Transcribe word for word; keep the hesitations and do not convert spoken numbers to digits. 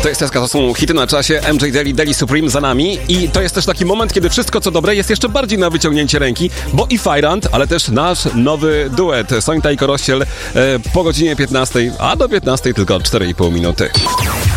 J S K to są hity na czasie, M J Daily, Daily Supreme za nami i to jest też taki moment, kiedy wszystko co dobre jest jeszcze bardziej na wyciągnięcie ręki, bo i Fajrant, ale też nasz nowy duet Sońta i Korościel e, po godzinie piętnastej, a do piętnastej tylko cztery i pół minuty.